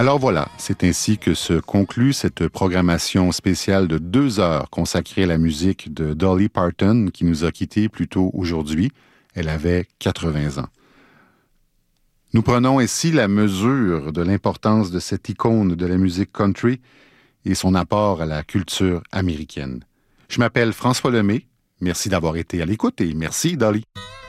Alors voilà, c'est ainsi que se conclut cette programmation spéciale de 2 heures consacrée à la musique de Dolly Parton, qui nous a quittés plus tôt aujourd'hui. Elle avait 80 ans. Nous prenons ici la mesure de l'importance de cette icône de la musique country et son apport à la culture américaine. Je m'appelle François Lemay. Merci d'avoir été à l'écoute et merci, Dolly.